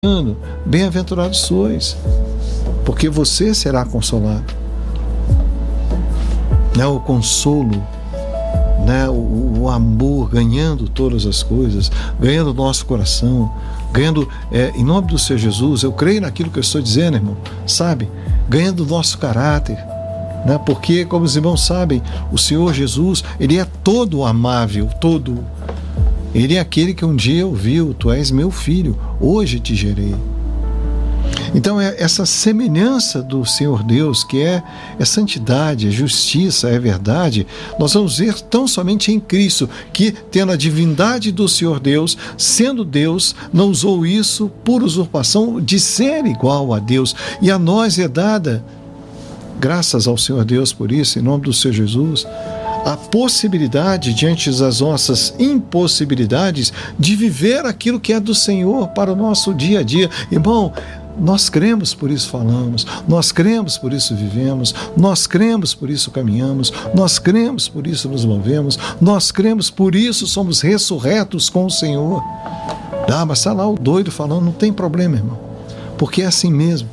bem-aventurados sois, porque você será consolado. O consolo, o amor ganhando todas as coisas, ganhando o nosso coração, ganhando, em nome do Senhor Jesus, eu creio naquilo que eu estou dizendo, irmão, sabe? Ganhando o nosso caráter, porque, como os irmãos sabem, o Senhor Jesus, Ele é todo amável, todo. Ele é aquele que um dia ouviu: tu és meu filho, hoje te gerei. Então, essa semelhança do Senhor Deus, que é santidade, é justiça, é verdade, nós vamos ver tão somente em Cristo, que, tendo a divindade do Senhor Deus, sendo Deus, não usou isso por usurpação de ser igual a Deus. E a nós é dada, graças ao Senhor Deus por isso, em nome do Senhor Jesus, a possibilidade, diante das nossas impossibilidades, de viver aquilo que é do Senhor para o nosso dia a dia. Irmão, nós cremos, por isso falamos, nós cremos, por isso vivemos, nós cremos, por isso caminhamos, nós cremos, por isso nos movemos, nós cremos, por isso somos ressurretos com o Senhor. Mas está lá o doido falando, não tem problema, irmão, porque é assim mesmo.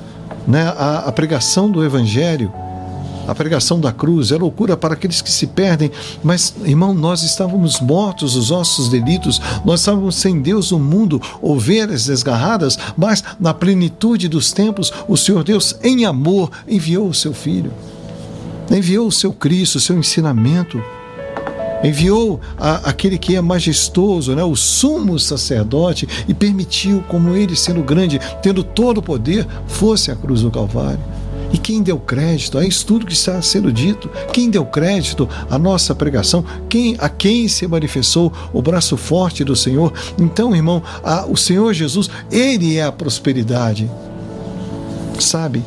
A pregação do Evangelho, a pregação da cruz é loucura para aqueles que se perdem, mas, irmão, nós estávamos mortos os nossos delitos, nós estávamos sem Deus no mundo, ovelhas desgarradas, mas na plenitude dos tempos, o Senhor Deus, em amor, enviou o seu Filho, enviou o seu Cristo, o seu ensinamento, enviou aquele que é majestoso, o sumo sacerdote, e permitiu, como ele, sendo grande, tendo todo o poder, fosse a cruz do Calvário. E quem deu crédito a isso tudo que está sendo dito? Quem deu crédito à nossa pregação? A quem se manifestou o braço forte do Senhor? Então, irmão, o Senhor Jesus, Ele é a prosperidade. Sabe?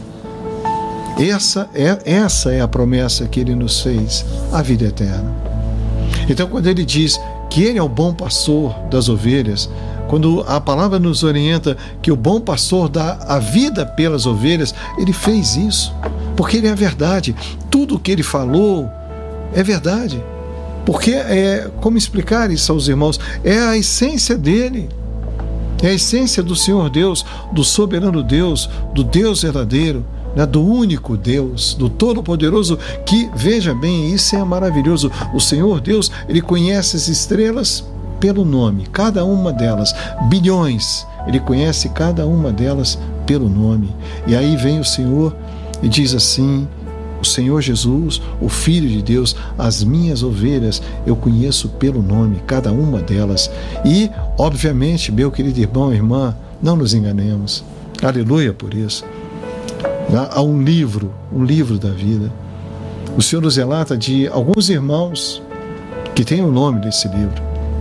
Essa é a promessa que Ele nos fez, a vida eterna. Então, quando Ele diz que Ele é o bom pastor das ovelhas, quando a palavra nos orienta que o bom pastor dá a vida pelas ovelhas, Ele fez isso, porque Ele é a verdade. Tudo o que Ele falou é verdade. Porque, como explicar isso aos irmãos? É a essência dEle, é a essência do Senhor Deus, do soberano Deus, do Deus verdadeiro, do único Deus, do Todo-Poderoso, que, veja bem, isso é maravilhoso. O Senhor Deus, Ele conhece as estrelas pelo nome, cada uma delas, bilhões, Ele conhece cada uma delas pelo nome. E aí vem o Senhor e diz assim: o Senhor Jesus, o Filho de Deus, as minhas ovelhas eu conheço pelo nome, cada uma delas. E, obviamente, meu querido irmão e irmã, não nos enganemos, aleluia por isso. Há um livro da vida. O Senhor nos relata de alguns irmãos que têm o nome desse livro.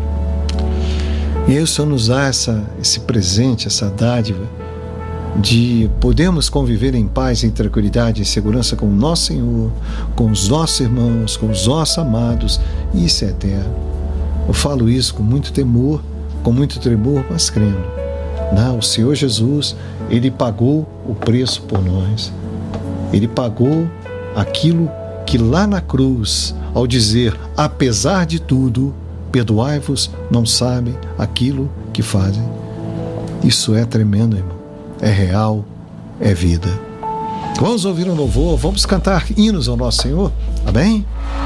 E aí o Senhor nos dá esse presente, essa dádiva de podermos conviver em paz, em tranquilidade, em segurança com o nosso Senhor, com os nossos irmãos, com os nossos amados, e isso é eterno. Eu falo isso com muito temor, com muito tremor, mas crendo. O Senhor Jesus, Ele pagou o preço por nós. Ele pagou aquilo que lá na cruz, ao dizer, apesar de tudo, perdoai-vos, não sabem aquilo que fazem. Isso é tremendo, irmão. É real, é vida. Vamos ouvir um louvor, vamos cantar hinos ao nosso Senhor. Amém?